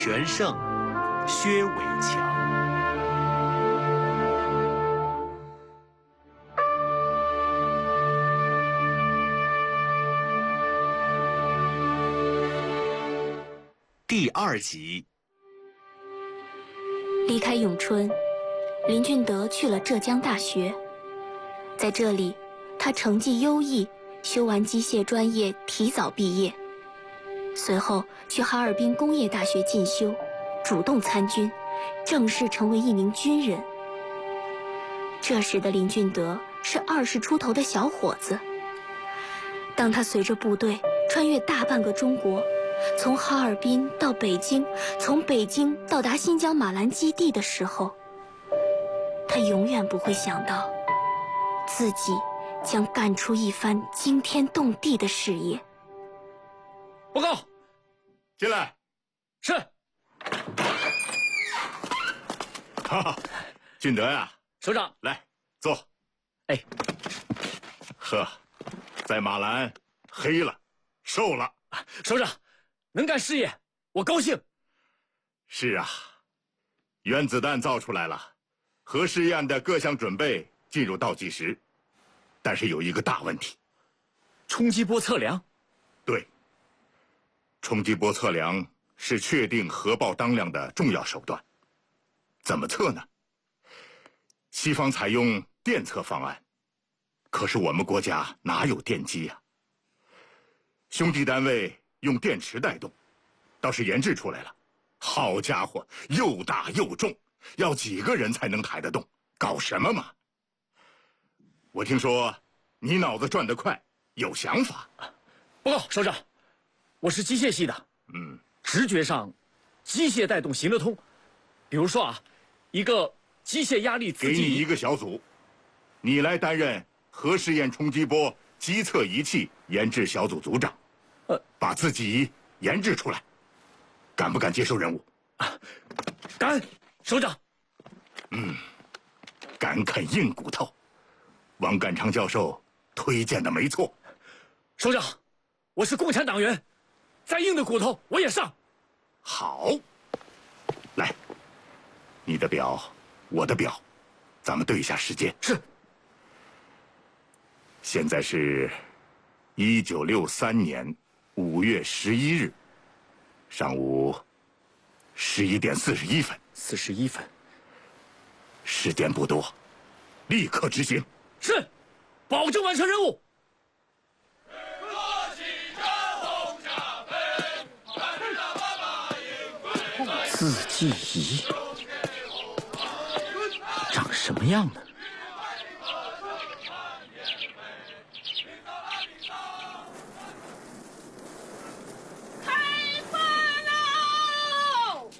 全胜薛伟强。第2集。 离开永春，林俊德去了浙江大学，在这里，他成绩优异，修完机械专业提早毕业。随后去哈尔滨工业大学进修，主动参军，正式成为一名军人。这时的林俊德是20出头的小伙子。当他随着部队穿越大半个中国，从哈尔滨到北京，从北京到达新疆马兰基地的时候，他永远不会想到，自己将干出一番惊天动地的事业。 报告， 进来。 是。 哈哈，俊德呀， 首长， 来坐。 哎， 呵，在马兰黑了，瘦了。 首长，能干事业，我高兴。 是啊，原子弹造出来了，核试验的各项准备进入倒计时，但是有一个大问题： 冲击波测量。 对，冲击波测量是确定核爆当量的重要手段。怎么测呢？西方采用电测方案，可是我们国家哪有电机呀？兄弟单位用电池带动，倒是研制出来了。好家伙，又大又重，要几个人才能抬得动？搞什么嘛？我听说你脑子转得快，有想法。 报告首长，我是机械系的，直觉上，机械带动行得通。比如说啊，一个机械压力刺激， 给你一个小组，你来担任核试验冲击波机测仪器研制小组组长，把自己研制出来，敢不敢接受任务？ 敢，首长。 敢啃硬骨头，王淦昌教授推荐的没错。 首长，我是共产党员，再硬的骨头我也上。 好，来，你的表，我的表，咱们对一下时间。 是。 现在是1963年5月11日上午11点41分。 41分。 时间不多，立刻执行。 是，保证完成任务。自计仪长什么样呢？ 开饭喽！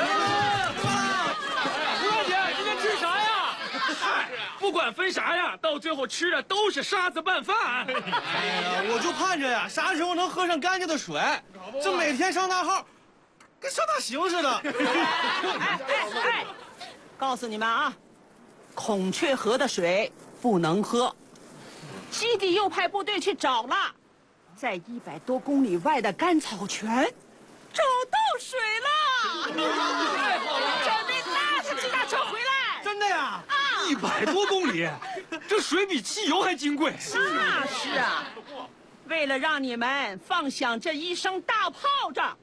胡大姐，今天吃啥呀？嗨，不管分啥呀，到最后吃的都是沙子拌饭。 哎呀，我就盼着呀，啥时候能喝上干净的水？这每天上大号，跟上大刑似的。 哎，告诉你们啊，孔雀河的水不能喝。基地又派部队去找了，在100多公里外的干草泉找到水了。 太好了， 准备拉上几大车回来。 真的呀 ！100多公里，这水比汽油还金贵。 那是啊，为了让你们放响这一声大炮仗，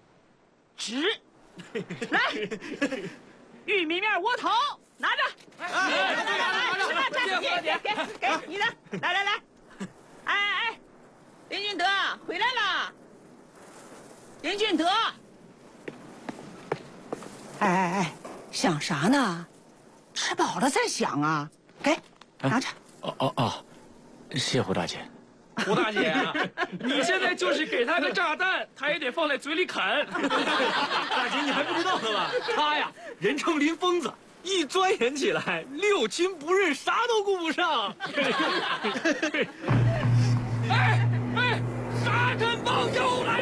来，玉米面窝头拿着，来，给你的，来，哎，林俊德回来了，林俊德，哎，想啥呢？吃饱了再想啊，给，拿着。 哦，谢胡大姐。 胡大姐啊，你现在就是给他个炸弹，他也得放在嘴里啃。 大姐，你还不知道呢吧？他呀，人称林疯子，一钻研起来，6亲不认，啥都顾不上。 哎，沙尘暴又来